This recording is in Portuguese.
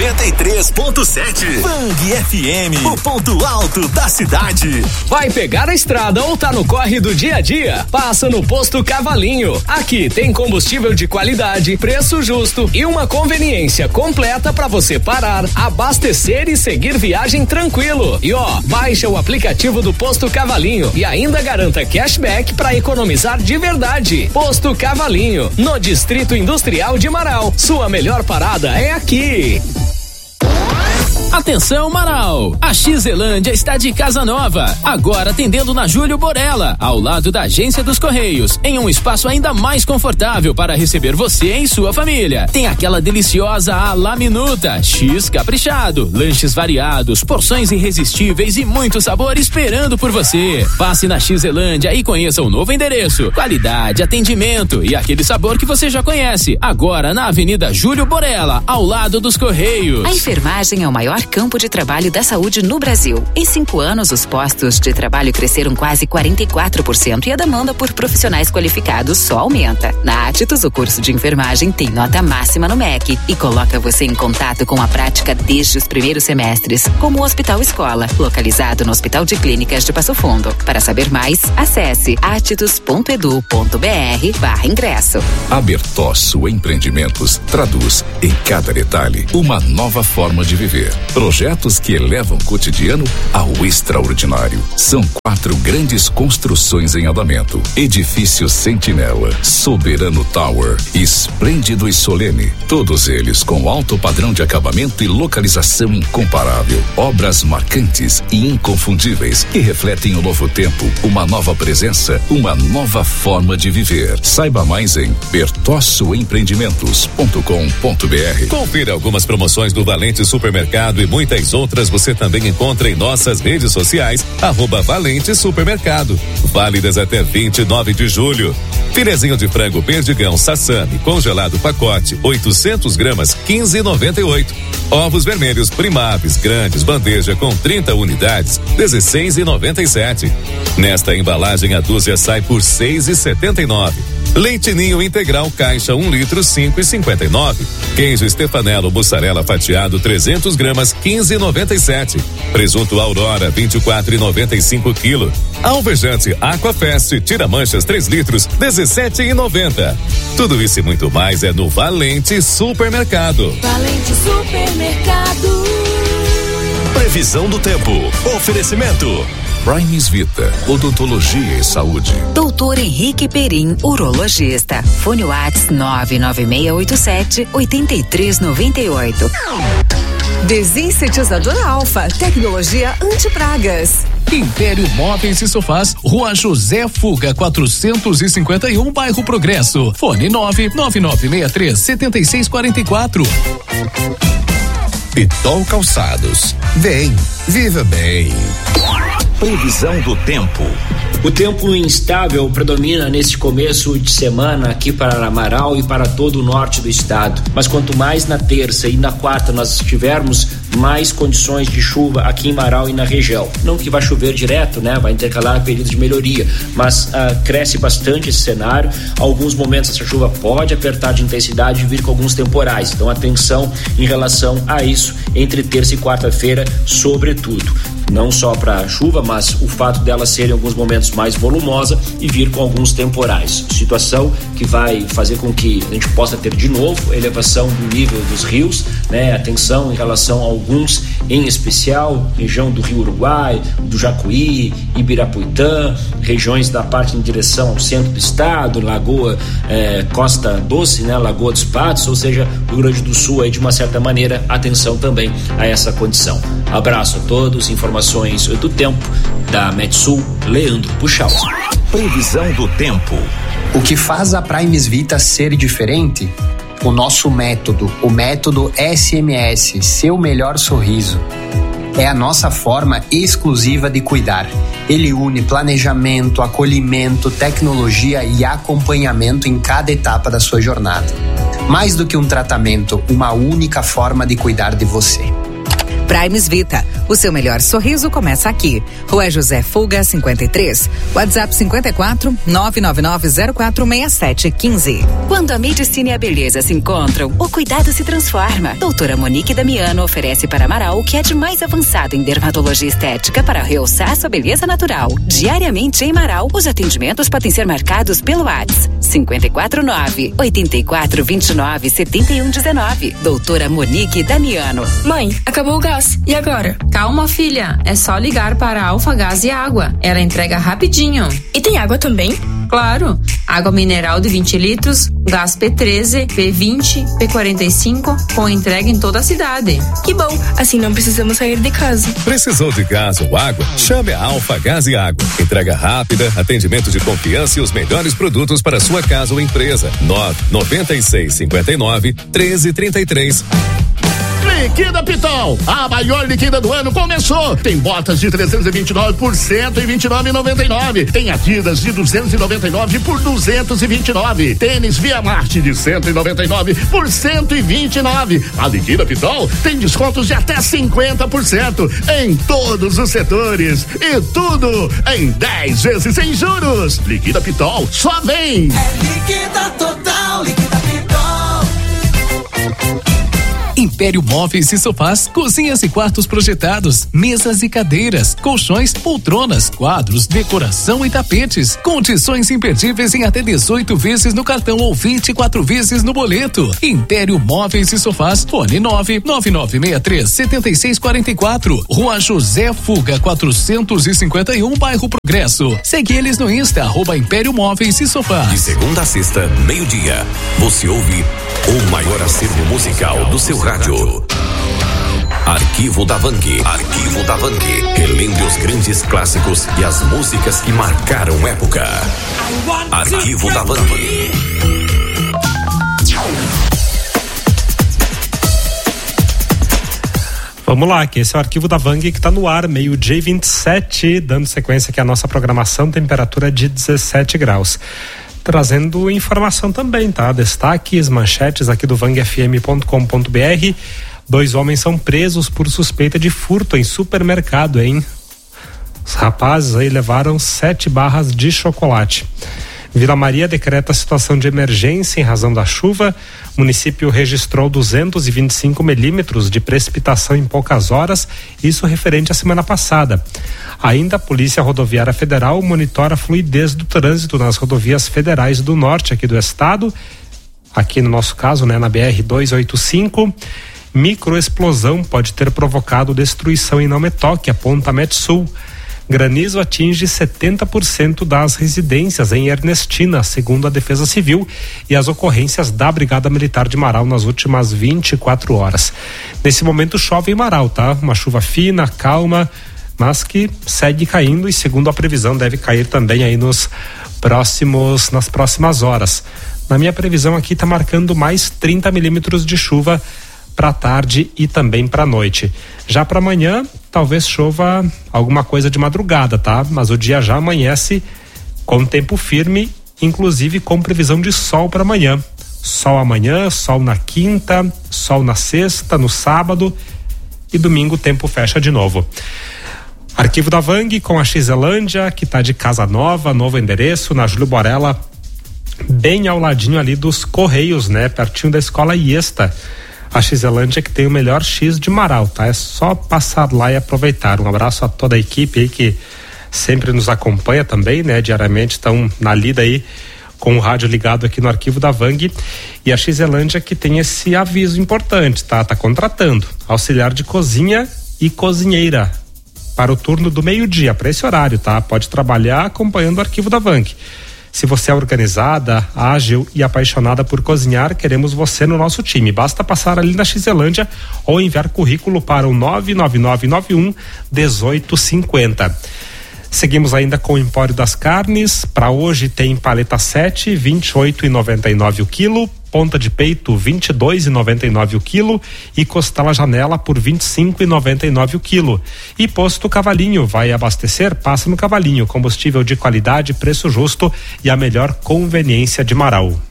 93.7. Bang FM, o ponto alto da cidade. Vai pegar a estrada ou tá no corre do dia a dia? Passa no Posto Cavalinho. Aqui tem combustível de qualidade, preço justo e uma conveniência completa para você parar, abastecer e seguir viagem tranquilo. E baixa o aplicativo do Posto Cavalinho e ainda garanta cashback para economizar de verdade. Posto Cavalinho, no Distrito Industrial de Marau. Sua melhor parada é aqui. Atenção, Marau! A Xelândia está de casa nova, agora atendendo na Júlio Borella, ao lado da Agência dos Correios, em um espaço ainda mais confortável para receber você e sua família. Tem aquela deliciosa à la minuta, X caprichado, lanches variados, porções irresistíveis e muito sabor esperando por você. Passe na Xelândia e conheça o novo endereço, qualidade, atendimento e aquele sabor que você já conhece, agora na Avenida Júlio Borella, ao lado dos Correios. A enfermagem é o maior campo de trabalho da saúde no Brasil. Em 5 anos, os postos de trabalho cresceram quase 44% e a demanda por profissionais qualificados só aumenta. Na Atitus, o curso de enfermagem tem nota máxima no MEC e coloca você em contato com a prática desde os primeiros semestres, como o Hospital Escola, localizado no Hospital de Clínicas de Passo Fundo. Para saber mais, acesse atitus.edu.br/ingresso. A Bertozzo Empreendimentos traduz em cada detalhe uma nova forma de viver. Projetos que elevam o cotidiano ao extraordinário. São 4 grandes construções em andamento. Edifício Sentinela, Soberano Tower, Esplêndido e Solene. Todos eles com alto padrão de acabamento e localização incomparável. Obras marcantes e inconfundíveis que refletem um novo tempo, uma nova presença, uma nova forma de viver. Saiba mais em bertozzoempreendimentos.com.br. Confira algumas promoções do Valente Supermercado e muitas outras você também encontra em nossas redes sociais, @Valente Supermercado. Válidas até 29 de julho. Filezinho de frango perdigão Sassami congelado pacote 800 gramas 15,98. Ovos vermelhos Primaves grandes bandeja com 30 unidades 16,97. Nesta embalagem a dúzia sai por 6,79. Leite Ninho integral caixa 1 litro 5,59. Queijo Stefanello mussarela fatiado 300 gramas 15,97. Presunto Aurora 24,95 kg. Alvejante Aquafest tira manchas 3 litros 17,90. Tudo isso e muito mais é no Valente Supermercado. Valente Supermercado. Previsão do tempo. Oferecimento Primes Vita, odontologia e saúde. Doutor Henrique Perim, urologista. Fone WhatsApp 99687-8398. Desinsetizador Alfa, tecnologia anti-pragas. Império Móveis e Sofás, Rua José Fuga 451, bairro Progresso. Fone 99963-7644. Pitol Calçados. Vem, viva bem. Previsão do tempo. O tempo instável predomina neste começo de semana aqui para Amaral e para todo o norte do estado. Mas quanto mais na terça e na quarta nós tivermos, mais condições de chuva aqui em Marau e na região. Não que vai chover direto, né? Vai intercalar períodos de melhoria, mas cresce bastante esse cenário. Alguns momentos essa chuva pode apertar de intensidade e vir com alguns temporais. Então atenção em relação a isso entre terça e quarta-feira, sobretudo. Não só para chuva, mas o fato dela ser em alguns momentos mais volumosa e vir com alguns temporais. Situação que vai fazer com que a gente possa ter de novo elevação do nível dos rios, né? Atenção em relação a alguns, em especial região do Rio Uruguai, do Jacuí, Ibirapuitã, regiões da parte em direção ao centro do estado, Lagoa Costa Doce, né? Lagoa dos Patos, ou seja, Rio Grande do Sul aí de uma certa maneira, atenção também a essa condição. Abraço a todos, informações do tempo da Metsul, Leandro Puxal. Previsão do tempo. O que faz a Primes Vita ser diferente? O nosso método, o método SMS, seu melhor sorriso. É a nossa forma exclusiva de cuidar. Ele une planejamento, acolhimento, tecnologia e acompanhamento em cada etapa da sua jornada. Mais do que um tratamento, uma única forma de cuidar de você. Primes Vita, o seu melhor sorriso começa aqui. Rua José Fuga, 53. WhatsApp 54 999046715. Quando a medicina e a beleza se encontram, o cuidado se transforma. Doutora Monique Damiano oferece para Amaral o que é de mais avançado em dermatologia estética para realçar sua beleza natural. Diariamente em Amaral, os atendimentos podem ser marcados pelo WhatsApp 549-8429-7119. Doutora Monique Damiano. Mãe, acabou o gás. E agora? Calma, filha. É só ligar para a Alfa Gás e Água. Ela entrega rapidinho. E tem água também? Claro. Água mineral de 20 litros, gás P13, P20, P45, com entrega em toda a cidade. Que bom. Assim não precisamos sair de casa. Precisou de gás ou água? Chame a Alfa Gás e Água. Entrega rápida, atendimento de confiança e os melhores produtos para sua casa ou empresa. 99659-1333. Liquida Pitol, a maior liquida do ano começou. Tem botas de 329 por 129,99. Tem Adidas de 299 por 229. Tênis Via Marte de 199 por 129. A Liquida Pitol tem descontos de até 50% em todos os setores e tudo em 10 vezes sem juros. Liquida Pitol, só vem. É liquida total, Liquida Pitol. Império Móveis e Sofás, cozinhas e quartos projetados, mesas e cadeiras, colchões, poltronas, quadros, decoração e tapetes. Condições imperdíveis em até 18 vezes no cartão ou 24 vezes no boleto. Império Móveis e Sofás, fone 99963-7644. Rua José Fuga, 451, bairro Progresso. Segue eles no Insta, @Império Móveis e Sofás. De segunda a sexta, meio-dia, você ouve o maior acervo musical do seu rádio. Arquivo da Vang. Arquivo da Vang. Relembre os grandes clássicos e as músicas que marcaram época. Arquivo da Vang. Vamos lá, que esse é o Arquivo da Vang que está no ar, meio-dia e 27, dando sequência aqui à nossa programação, temperatura de 17 graus. Trazendo informação também, tá? Destaques, manchetes aqui do vangfm.com.br. 2 homens são presos por suspeita de furto em supermercado, hein? Os rapazes aí levaram 7 barras de chocolate. Vila Maria decreta situação de emergência em razão da chuva. O município registrou 225 milímetros de precipitação em poucas horas, isso referente à semana passada. Ainda a Polícia Rodoviária Federal monitora a fluidez do trânsito nas rodovias federais do norte aqui do estado. Aqui no nosso caso, né, na BR-285. Microexplosão pode ter provocado destruição em Não Me Toque, a Ponta Metsul. Granizo atinge 70% das residências em Ernestina, segundo a Defesa Civil, e as ocorrências da Brigada Militar de Marau nas últimas 24 horas. Nesse momento chove em Marau, tá? Uma chuva fina, calma, mas que segue caindo e, segundo a previsão, deve cair também aí nas próximas horas. Na minha previsão aqui tá marcando mais 30 milímetros de chuva para tarde e também para noite. Já para amanhã, talvez chova alguma coisa de madrugada, tá? Mas o dia já amanhece com tempo firme, inclusive com previsão de sol para amanhã. Sol amanhã, sol na quinta, sol na sexta, no sábado e domingo o tempo fecha de novo. Arquivo da Vang com a Xelândia, que tá de casa nova, novo endereço, na Júlio Borella, bem ao ladinho ali dos Correios, né? Pertinho da Escola Iesta. A Xelândia que tem o melhor X de Marau, tá? É só passar lá e aproveitar. Um abraço a toda a equipe aí que sempre nos acompanha também, né? Diariamente estão na lida aí com o rádio ligado aqui no Arquivo da Vang. E a Xelândia que tem esse aviso importante, tá? Tá contratando auxiliar de cozinha e cozinheira para o turno do meio-dia, para esse horário, tá? Pode trabalhar acompanhando o Arquivo da Vang. Se você é organizada, ágil e apaixonada por cozinhar, queremos você no nosso time. Basta passar ali na Xelândia ou enviar currículo para o 99991-1850. Seguimos ainda com o Empório das Carnes. Para hoje tem paleta 7, 28,99 o quilo, ponta de peito 22,99 o quilo e costela janela por 25,99 o quilo. E Posto Cavalinho, vai abastecer? Passa no Cavalinho, combustível de qualidade, preço justo e a melhor conveniência de Marau.